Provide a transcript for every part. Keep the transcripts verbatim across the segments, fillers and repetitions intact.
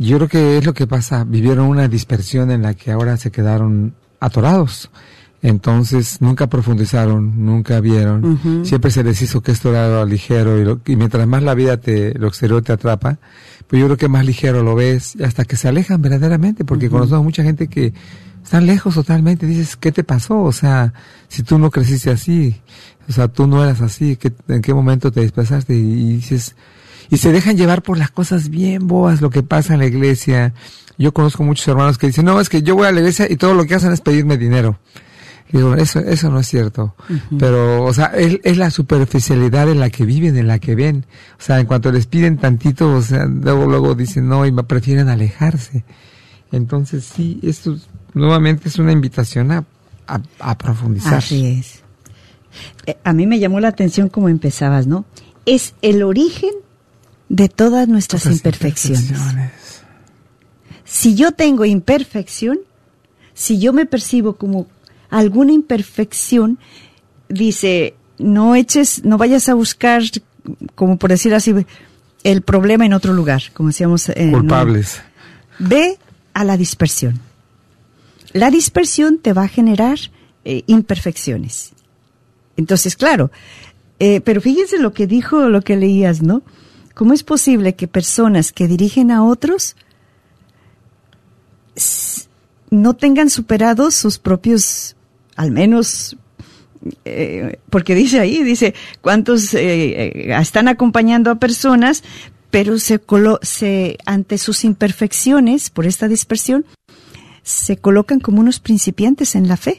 Yo creo que es lo que pasa, vivieron una dispersión en la que ahora se quedaron atorados. Entonces nunca profundizaron, nunca vieron, uh-huh. Siempre se les hizo que esto era ligero y, lo, y mientras más la vida te, lo exterior te atrapa, pues yo creo que más ligero lo ves hasta que se alejan verdaderamente, porque uh-huh. Conocemos mucha gente que están lejos totalmente, dices, ¿qué te pasó? O sea, si tú no creciste así, o sea, tú no eras así, ¿qué, ¿en qué momento te desplazaste? Y, y dices, y se dejan llevar por las cosas bien boas, lo que pasa en la iglesia. Yo conozco muchos hermanos que dicen, no, es que yo voy a la iglesia y todo lo que hacen es pedirme dinero. Y digo, eso, eso no es cierto. Uh-huh. Pero, o sea, es, es la superficialidad en la que viven, en la que ven. O sea, en cuanto les piden tantito, o sea, luego, luego dicen no y prefieren alejarse. Entonces, sí, esto nuevamente es una invitación a, a, a profundizar. Así es. Eh, a mí me llamó la atención cómo empezabas, ¿no? Es el origen de todas nuestras todas imperfecciones. imperfecciones. Si yo tengo imperfección, si yo me percibo como alguna imperfección, dice, no eches, no vayas a buscar, como por decir así, el problema en otro lugar, como decíamos. Eh, Culpables. No, ve a la dispersión. La dispersión te va a generar eh, imperfecciones. Entonces, claro, eh, pero fíjense lo que dijo, lo que leías, ¿no? ¿Cómo es posible que personas que dirigen a otros s- no tengan superados sus propios, al menos, eh, porque dice ahí, dice, cuántos eh, eh, están acompañando a personas, pero se, colo- se ante sus imperfecciones, por esta dispersión, se colocan como unos principiantes en la fe.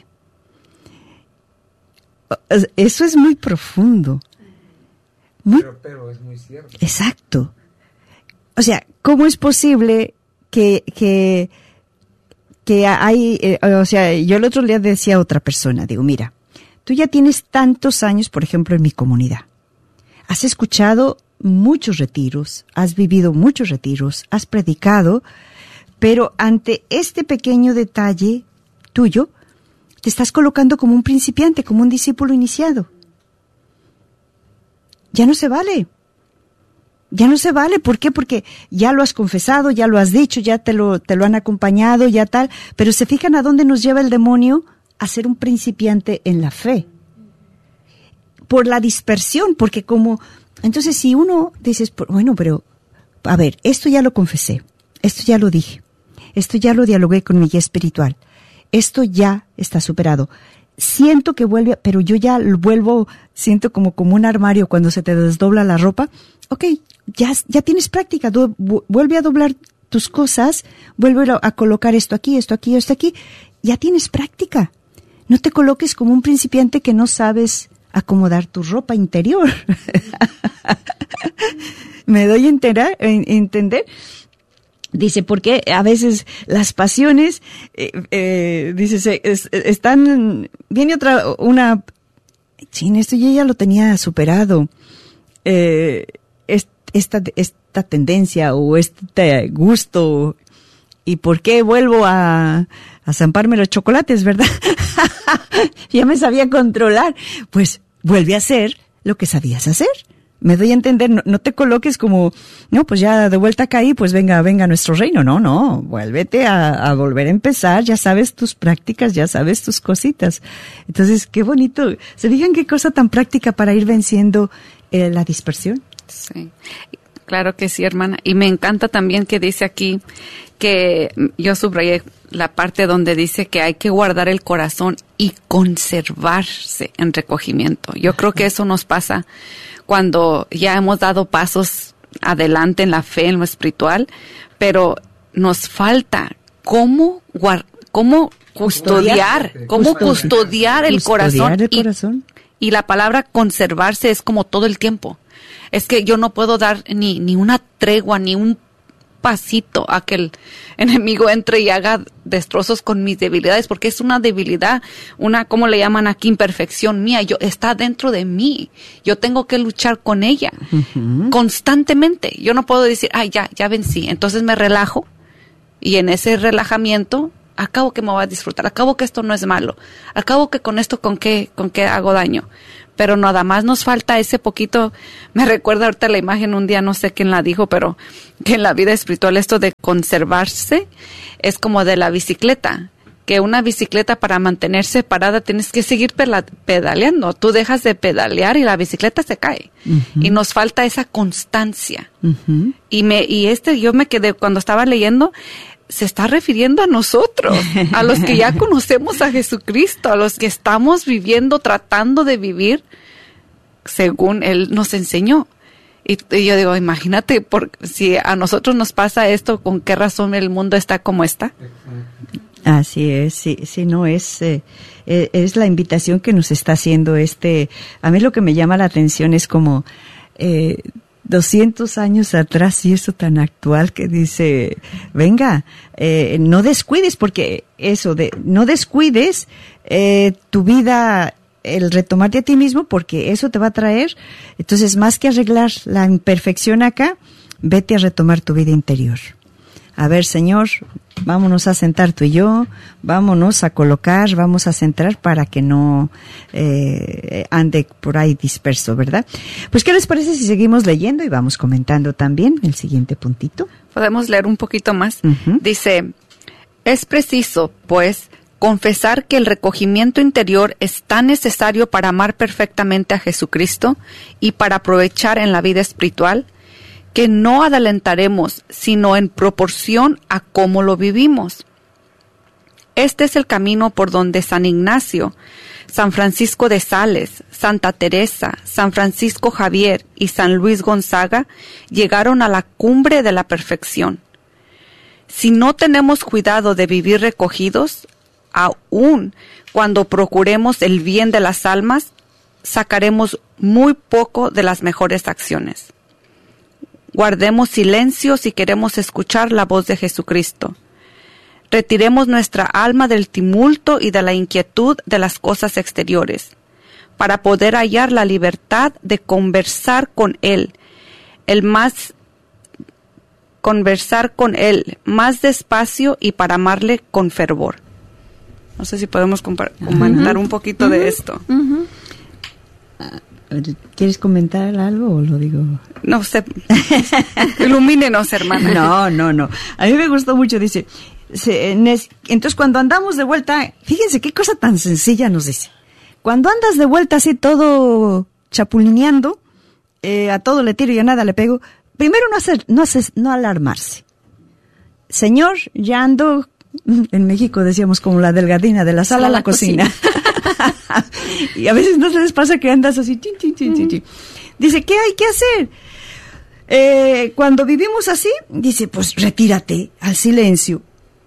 Eso es muy profundo. Muy, pero, pero es muy cierto. Exacto. O sea, ¿cómo es posible que, que, que hay, eh, o sea, yo el otro día decía a otra persona, digo, mira, tú ya tienes tantos años, por ejemplo, en mi comunidad. Has escuchado muchos retiros, has vivido muchos retiros, has predicado, pero ante este pequeño detalle tuyo, te estás colocando como un principiante, como un discípulo iniciado. Ya no se vale. Ya no se vale. ¿Por qué? Porque ya lo has confesado, ya lo has dicho, ya te lo, te lo han acompañado, ya tal. Pero se fijan a dónde nos lleva el demonio a ser un principiante en la fe. Por la dispersión, porque como... Entonces si uno dices, bueno, pero, a ver, esto ya lo confesé, esto ya lo dije, esto ya lo dialogué con mi guía espiritual, esto ya está superado. Siento que vuelve, pero yo ya vuelvo, siento como, como un armario cuando se te desdobla la ropa. Ok, ya, ya tienes práctica, do, vuelve a doblar tus cosas, vuelve a, a colocar esto aquí, esto aquí, esto aquí. Ya tienes práctica. No te coloques como un principiante que no sabes acomodar tu ropa interior. ¿Me doy a entender? entender? Dice, porque a veces las pasiones, eh, eh, dice, se, es, están, viene otra, una, chin, esto yo ya lo tenía superado, eh, es, esta, esta tendencia o este gusto, ¿y por qué vuelvo a, a zamparme los chocolates, verdad? Ya me sabía controlar, pues vuelve a hacer lo que sabías hacer. Me doy a entender, no, no te coloques como, no, pues ya de vuelta acá y pues venga, venga a nuestro reino. No, no, vuélvete a, a volver a empezar, ya sabes tus prácticas, ya sabes tus cositas. Entonces, qué bonito. ¿Se fijan qué cosa tan práctica para ir venciendo eh, la dispersión? Sí, claro que sí, hermana. Y me encanta también que dice aquí que yo subrayé la parte donde dice que hay que guardar el corazón y conservarse en recogimiento. Yo creo que eso nos pasa cuando ya hemos dado pasos adelante en la fe, en lo espiritual, pero nos falta cómo, guard- cómo custodiar, cómo custodiar el corazón. Custodiar el corazón. Y, y la palabra conservarse es como todo el tiempo. Es que yo no puedo dar ni, ni una tregua, ni un pasito a que el enemigo entre y haga destrozos con mis debilidades, porque es una debilidad, una, ¿cómo le llaman aquí? Imperfección mía. Yo, está dentro de mí. Yo tengo que luchar con ella uh-huh. constantemente. Yo no puedo decir, ay, ya, ya vencí. Entonces me relajo y en ese relajamiento acabo que me voy a disfrutar. Acabo que esto no es malo. Acabo que con esto, ¿con qué, con qué hago daño? pero nada más nos falta ese poquito. Me recuerda ahorita la imagen, un día no sé quién la dijo, pero que en la vida espiritual esto de conservarse es como de la bicicleta, que una bicicleta para mantenerse parada tienes que seguir pedaleando. Tú dejas de pedalear y la bicicleta se cae. Uh-huh. Y nos falta esa constancia. Uh-huh. Y me y este yo me quedé cuando estaba leyendo, se está refiriendo a nosotros, a los que ya conocemos a Jesucristo, a los que estamos viviendo, tratando de vivir según Él nos enseñó. Y, y yo digo, imagínate, por, si a nosotros nos pasa esto, ¿con qué razón el mundo está como está? Así es, sí, sí, no, es, eh, es la invitación que nos está haciendo este. A mí lo que me llama la atención es como eh, doscientos años atrás y eso tan actual que dice, venga, eh, no descuides, porque eso de, no descuides eh, tu vida, el retomarte a ti mismo, porque eso te va a traer. Entonces, más que arreglar la imperfección acá, vete a retomar tu vida interior. A ver, Señor, vámonos a sentar tú y yo, vámonos a colocar, vamos a centrar para que no eh, ande por ahí disperso, ¿verdad? Pues, ¿qué les parece si seguimos leyendo y vamos comentando también el siguiente puntito? Podemos leer un poquito más. Uh-huh. Dice, es preciso, pues, confesar que el recogimiento interior es tan necesario para amar perfectamente a Jesucristo y para aprovechar en la vida espiritual, que no adelantaremos, sino en proporción a cómo lo vivimos. Este es el camino por donde San Ignacio, San Francisco de Sales, Santa Teresa, San Francisco Javier y San Luis Gonzaga llegaron a la cumbre de la perfección. Si no tenemos cuidado de vivir recogidos, aun cuando procuremos el bien de las almas, sacaremos muy poco de las mejores acciones. Guardemos silencio si queremos escuchar la voz de Jesucristo. Retiremos nuestra alma del tumulto y de la inquietud de las cosas exteriores, para poder hallar la libertad de conversar con Él, el más conversar con Él más despacio y para amarle con fervor. No sé si podemos compa- comentar uh-huh. un poquito uh-huh. de esto. Uh-huh. ¿Quieres comentar algo o lo digo? No sé. Ilumínenos, hermana. No, no, no. A mí me gustó mucho, dice. Se, entonces, cuando andamos de vuelta, fíjense qué cosa tan sencilla nos dice. Cuando andas de vuelta así todo chapulineando, eh, a todo le tiro y a nada le pego, primero no hacer, no haces, no alarmarse. Señor, ya ando, en México decíamos como la delgadina, de la sala a la, la cocina. cocina. Y a veces no se les pasa que andas así. Chin, chin, chin, chin, chin. Dice, ¿qué hay que hacer? Eh, cuando vivimos así, dice, pues retírate al silencio.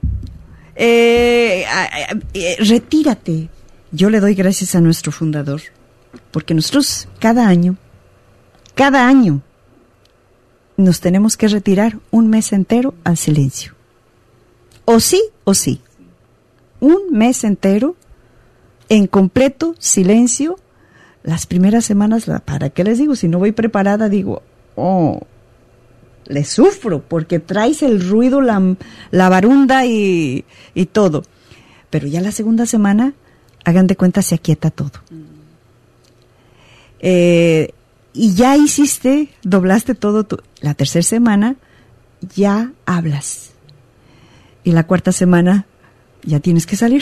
Eh, eh, retírate. Yo le doy gracias a nuestro fundador, porque nosotros cada año, cada año, nos tenemos que retirar un mes entero al silencio. O sí, o sí. Un mes entero en completo silencio. Las primeras semanas, ¿para qué les digo? Si no voy preparada, digo, oh, le sufro, porque traes el ruido, la, la barunda y, y todo. Pero ya la segunda semana, hagan de cuenta, se aquieta todo. Eh, y ya hiciste, doblaste todo. Tu, la tercera semana, ya hablas. Y la cuarta semana, ya tienes que salir.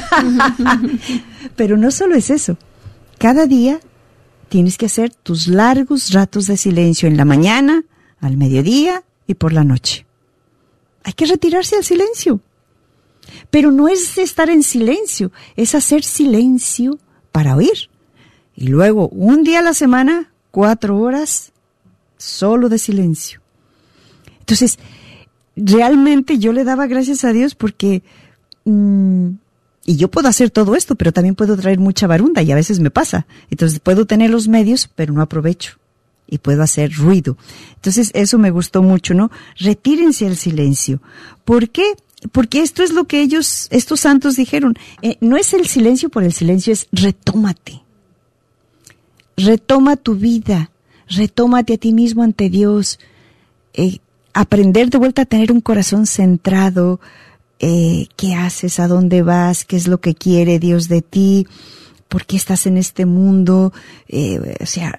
Pero no solo es eso. Cada día tienes que hacer tus largos ratos de silencio en la mañana, al mediodía y por la noche. Hay que retirarse al silencio. Pero no es estar en silencio, es hacer silencio para oír. Y luego, un día a la semana, cuatro horas solo de silencio. Entonces, realmente yo le daba gracias a Dios porque... Mmm, y yo puedo hacer todo esto, pero también puedo traer mucha barunda y a veces me pasa. Entonces puedo tener los medios, pero no aprovecho. Y puedo hacer ruido. Entonces eso me gustó mucho, ¿no? Retírense al silencio. ¿Por qué? Porque esto es lo que ellos, estos santos dijeron. Eh, no es el silencio por el silencio, es retómate. Retoma tu vida. Retómate a ti mismo ante Dios. Eh, aprender de vuelta a tener un corazón centrado. Eh, ¿Qué haces? ¿A dónde vas? ¿Qué es lo que quiere Dios de ti? ¿por qué estás en este mundo? Eh, o sea,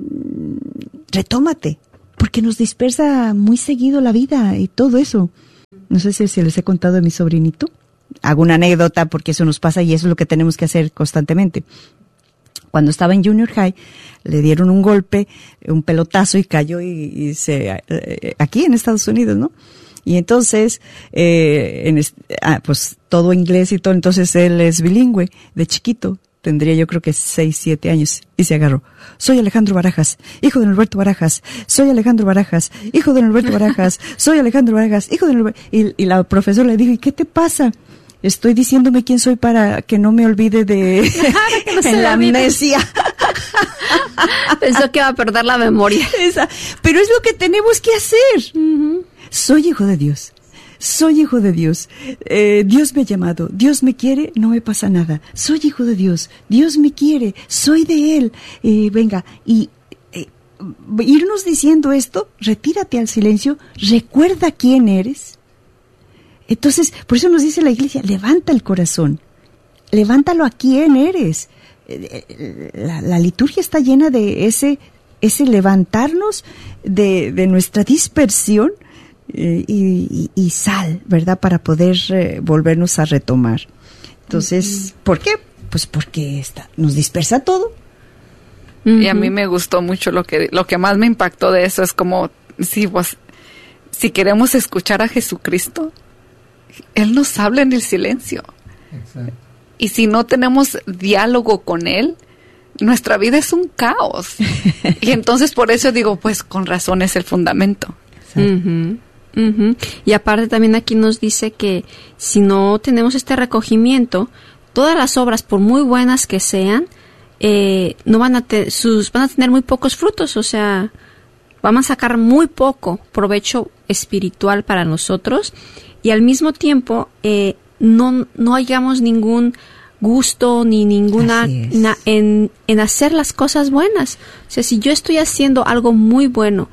retómate, porque nos dispersa muy seguido la vida y todo eso. No sé si, si les he contado de mi sobrinito. Hago una anécdota porque eso nos pasa y eso es lo que tenemos que hacer constantemente. Cuando estaba en Junior High, le dieron un golpe, un pelotazo y cayó y, y se, eh, aquí en Estados Unidos, ¿no? Y entonces, eh, en, ah, pues todo inglés y todo, entonces él es bilingüe, de chiquito, tendría yo creo que seis, siete años, y se agarró. Soy Alejandro Barajas, hijo de Alberto Barajas, soy Alejandro Barajas, hijo de Alberto Barajas, soy Alejandro Barajas, hijo de Alberto. Y, y la profesora le dijo, ¿y qué te pasa? Estoy diciéndome quién soy para que no me olvide de no en la amnesia. Pensó que iba a perder la memoria. Esa. Pero es lo que tenemos que hacer. Uh-huh. Soy hijo de Dios. Soy hijo de Dios. Eh, Dios me ha llamado. Dios me quiere, no me pasa nada. Soy hijo de Dios. Dios me quiere. Soy de Él. Eh, venga, y eh, irnos diciendo esto, retírate al silencio, recuerda quién eres. Entonces, por eso nos dice la iglesia, levanta el corazón, levántalo a quién eres. La, la liturgia está llena de ese, ese levantarnos de, de nuestra dispersión eh, y, y, y sal, ¿verdad? Para poder eh, volvernos a retomar. Entonces, uh-huh. ¿por qué? Pues porque está, nos dispersa todo. Uh-huh. Y a mí me gustó mucho lo que, lo que más me impactó de eso es como, si vos, si queremos escuchar a Jesucristo, Él nos habla en el silencio. Exacto. Y si no tenemos diálogo con Él, nuestra vida es un caos. Y entonces por eso digo, pues con razón es el fundamento. Uh-huh, uh-huh. Y aparte también aquí nos dice que si no tenemos este recogimiento, todas las obras, por muy buenas que sean, eh, no van a te- sus van a tener muy pocos frutos. O sea, vamos a sacar muy poco provecho espiritual para nosotros. Y al mismo tiempo, eh, no, no hallamos ningún gusto ni ninguna na, en, en hacer las cosas buenas. O sea, si yo estoy haciendo algo muy bueno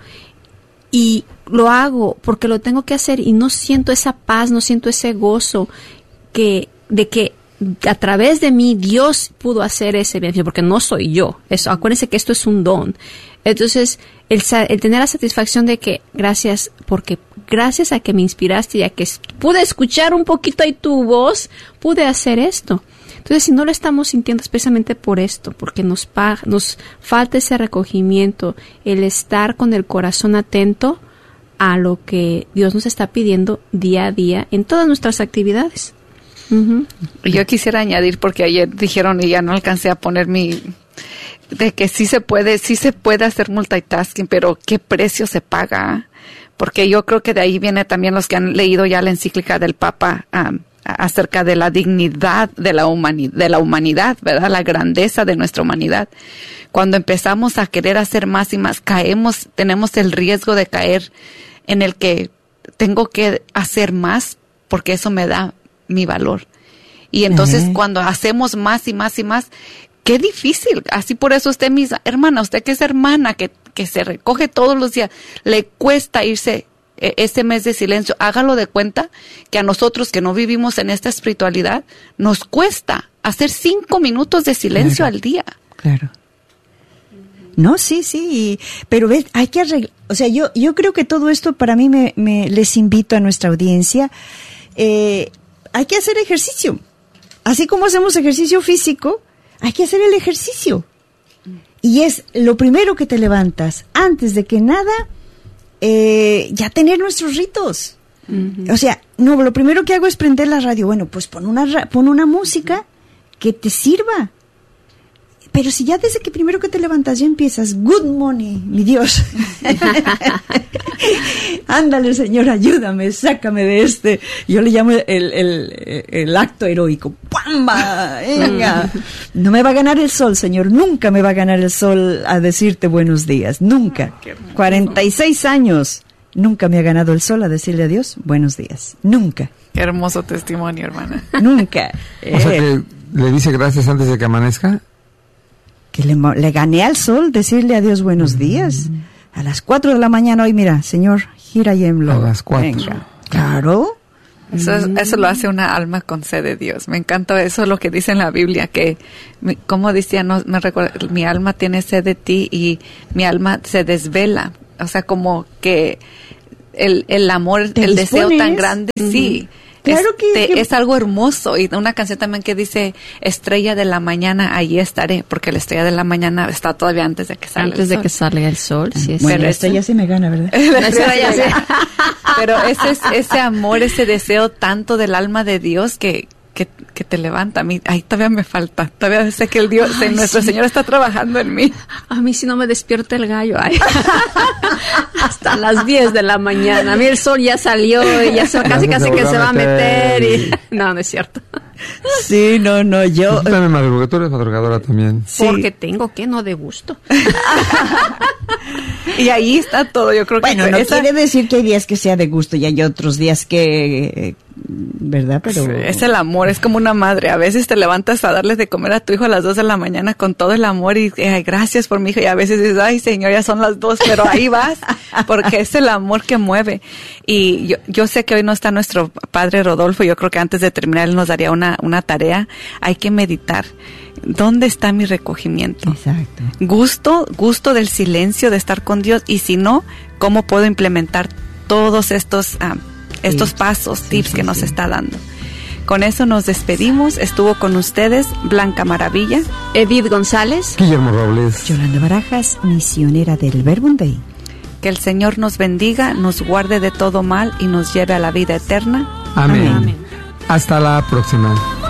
y lo hago porque lo tengo que hacer y no siento esa paz, no siento ese gozo que de que a través de mí Dios pudo hacer ese beneficio, porque no soy yo. Eso, acuérdense que esto es un don. Entonces, el, el tener la satisfacción de que gracias, porque gracias a que me inspiraste y a que pude escuchar un poquito ahí tu voz, pude hacer esto. Entonces, si no lo estamos sintiendo es precisamente por esto, porque nos, pa- nos falta ese recogimiento, el estar con el corazón atento a lo que Dios nos está pidiendo día a día en todas nuestras actividades. Uh-huh. Yo quisiera añadir, porque ayer dijeron y ya no alcancé a poner mi... de que sí se puede, sí se puede hacer multitasking, pero ¿qué precio se paga? Porque yo creo que de ahí viene también los que han leído ya la encíclica del Papa um, acerca de la dignidad de la humanidad, de la humanidad, ¿verdad? La grandeza de nuestra humanidad. Cuando empezamos a querer hacer más y más, caemos, tenemos el riesgo de caer en el que tengo que hacer más porque eso me da mi valor. Y entonces uh-huh. cuando hacemos más y más y más, qué difícil. Así por eso usted, mis hermana, usted que es hermana, que, que se recoge todos los días, le cuesta irse eh, este mes de silencio. Hágalo de cuenta que a nosotros que no vivimos en esta espiritualidad, nos cuesta hacer cinco minutos de silencio claro, al día. Claro. No, sí, sí, pero ves, hay que arreglar, o sea, yo, yo creo que todo esto para mí me, me les invito a nuestra audiencia, eh, hay que hacer ejercicio. Así como hacemos ejercicio físico, hay que hacer el ejercicio. Y es lo primero que te levantas. Antes de que nada, eh, ya tener nuestros ritos. Uh-huh. O sea, no, lo primero que hago es prender la radio. Bueno, pues pon una, pon una música que te sirva. Pero si ya desde que primero que te levantas ya empiezas, good morning, mi Dios. Ándale, Señor, ayúdame, sácame de este. Yo le llamo el, el, el acto heroico. ¡Pamba! Venga. No me va a ganar el sol, Señor. Nunca me va a ganar el sol a decirte buenos días. Nunca. cuarenta y seis años. Nunca me ha ganado el sol a decirle a Dios buenos días. Nunca. Qué hermoso testimonio, hermana. Nunca. O sea que le dice gracias antes de que amanezca. Que le, le gané al sol decirle a Dios buenos días. Mm. A las cuatro de la mañana hoy, mira, Señor, here I am, Lord. A las cuatro. Venga. Claro. Eso, es, eso lo hace una alma con sed de Dios. Me encanta eso, lo que dice en la Biblia, que, mi, como decía, no, me recuerda, mi alma tiene sed de ti y mi alma se desvela. O sea, como que el, el amor, el dispones? deseo tan grande, uh-huh. sí. Claro es, que, te, que es algo hermoso. Y una canción también que dice, estrella de la mañana, allí estaré, porque la estrella de la mañana está todavía antes de que salga antes el sol. de que salga el sol. Sí, es bueno, pero esto ese, ya se me gana, ¿verdad? La estrella ya se, pero ese, es, ese amor, ese deseo tanto del alma de Dios que, que, que te levanta. A mí, ay, todavía me falta. Todavía sé que el Dios, ay, nuestro sí. Señor está trabajando en mí. A mí si no me despierta el gallo. Ay. Hasta las diez de la mañana. A mí el sol ya salió y ya se, casi casi que se va a meter. Y... No, no es cierto. Sí, no, no, yo... Tú también madrugadora, tú eres madrugadora también. Sí. Porque tengo que, no de gusto. Y ahí está todo, yo creo que... Bueno, no esa... quiere decir que hay días que sea de gusto y hay otros días que... ¿Verdad? Pero... Sí, es el amor, es como una madre. A veces te levantas a darles de comer a tu hijo a las dos de la mañana con todo el amor y ay, gracias por mi hijo. Y a veces dices, ay, Señor, ya son las dos, pero ahí vas, porque es el amor que mueve. Y yo, yo sé que hoy no está nuestro padre Rodolfo. Yo creo que antes de terminar él nos daría una, una tarea. Hay que meditar. ¿Dónde está mi recogimiento? Exacto. Gusto, gusto del silencio, de estar con Dios. Y si no, ¿cómo puedo implementar todos estos... Um, estos sí, pasos, sí, tips sí, que nos sí. está dando? Con eso nos despedimos. Estuvo con ustedes Blanca Maravilla, Edith González, Guillermo Robles, Yolanda Barajas, misionera del Verbum Dei. Que el Señor nos bendiga, nos guarde de todo mal y nos lleve a la vida eterna. Amén. Amén. Hasta la próxima.